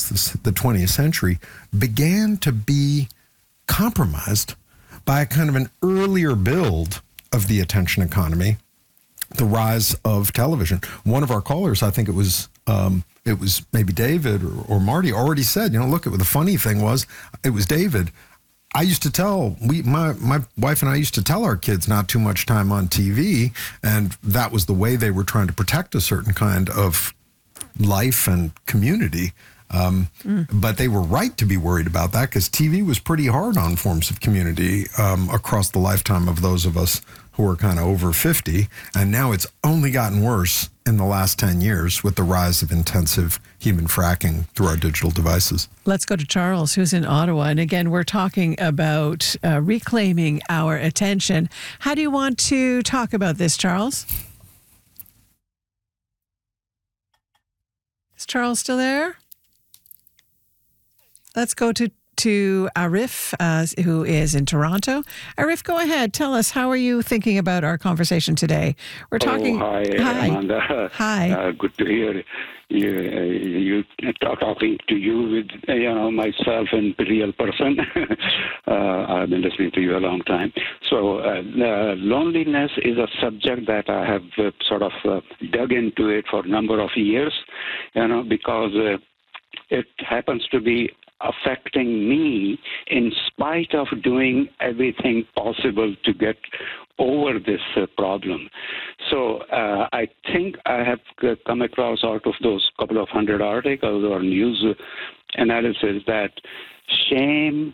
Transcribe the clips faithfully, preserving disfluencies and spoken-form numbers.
across this, the twentieth century began to be compromised by a kind of an earlier build of the attention economy, the rise of television. One of our callers, I think it was um, it was maybe David or, or Marty, already said, you know, look, the funny thing was, it was David. I used to tell, we, my, my wife and I used to tell our kids not too much time on T V, and that was the way they were trying to protect a certain kind of life and community. Um, mm. But they were right to be worried about that, because T V was pretty hard on forms of community um, across the lifetime of those of us who are kind of over fifty. And now it's only gotten worse in the last ten years with the rise of intensive human fracking through our digital devices. Let's go to Charles, who's in Ottawa. And again, we're talking about uh, reclaiming our attention. How do you want to talk about this, Charles? Is Charles still there? Let's go to, to Arif, uh, who is in Toronto. Arif, go ahead. Tell us, how are you thinking about our conversation today? We're talking... Oh, hi, hi. Amanda. Hi. Uh, good to hear you, uh, you talking to you with, uh, you know, myself and the real person. uh, I've been listening to you a long time. So uh, uh, loneliness is a subject that I have uh, sort of uh, dug into it for a number of years, you know, because uh, it happens to be affecting me in spite of doing everything possible to get over this uh, problem. So uh, I think I have come across out of those couple of hundred articles or news analysis that shame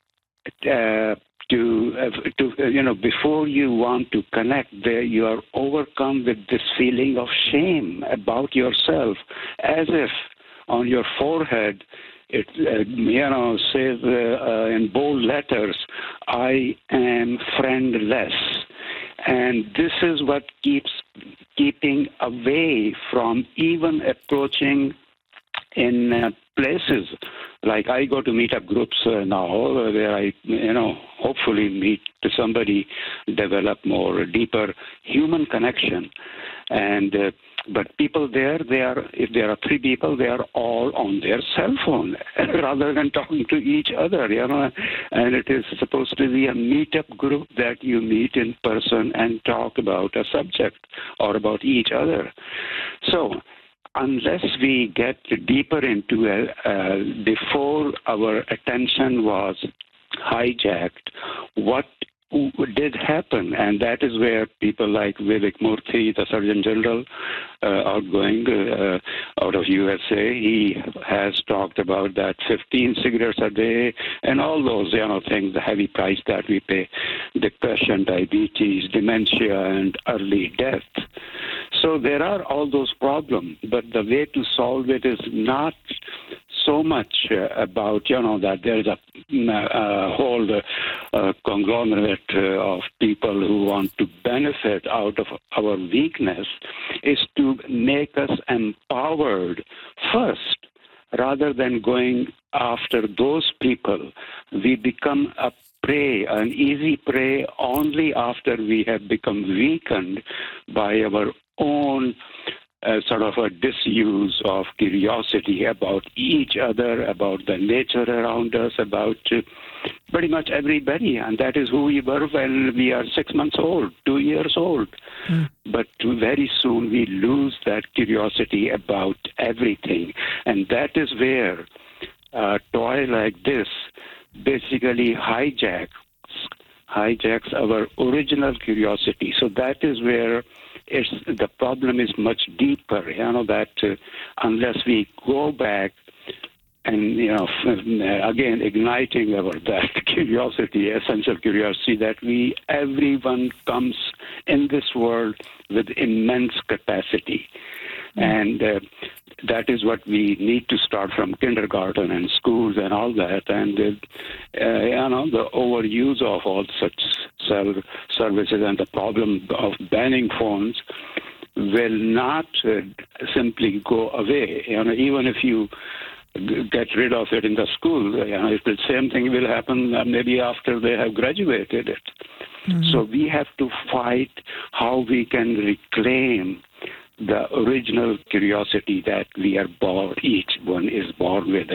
uh, to, uh, to uh, you know, before you want to connect, there you are overcome with this feeling of shame about yourself, as if on your forehead it, uh, you know, says uh, uh, in bold letters, I am friendless. And this is what keeps keeping away from even approaching in uh, places. Like I go to meetup groups uh, now where I, you know, hopefully meet somebody, develop more deeper human connection. And uh, but people there, they are, if there are three people, they are all on their cell phone rather than talking to each other, you know. And it is supposed to be a meetup group that you meet in person and talk about a subject or about each other. So unless we get deeper into it, uh, before our attention was hijacked, what did happen? And that is where people like Vivek Murthy, the Surgeon General, uh, outgoing uh, out of U S A, he has talked about that fifteen cigarettes a day and all those, you know, things, the heavy price that we pay, depression, diabetes, dementia, and early death. So there are all those problems, but the way to solve it is not so much uh, about, you know, that there is a, a whole uh, conglomerate uh, of people who want to benefit out of our weakness, is to make us empowered first, rather than going after those people. We become a prey, an easy prey, only after we have become weakened by our own Uh, sort of a disuse of curiosity about each other, about the nature around us, about uh, pretty much everybody. And that is who we were when we are six months old, two years old. Mm. But very soon we lose that curiosity about everything. And that is where a toy like this basically hijacks, hijacks our original curiosity. So that is where It's, the problem is much deeper, you know, that uh, unless we go back and, you know, again, igniting our that curiosity, essential curiosity, that we, everyone comes in this world with immense capacity. Mm. And uh, that is what we need to start from kindergarten and schools and all that. And, uh, uh, you know, the overuse of all such services and the problem of banning phones will not uh, simply go away. You know, even if you get rid of it in the school, you know, the same thing will happen uh, maybe after they have graduated it. Mm-hmm. So we have to fight how we can reclaim the original curiosity that we are born, each one is born with,